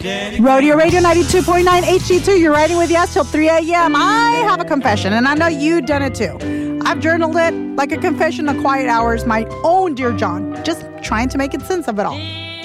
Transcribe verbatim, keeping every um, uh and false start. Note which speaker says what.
Speaker 1: Rodeo Radio ninety-two point nine H D two. You're riding with us till three a.m. I have a confession, and I know you've done it too. I've journaled it like a confession of quiet hours, my own dear John, just trying to make it sense of it all.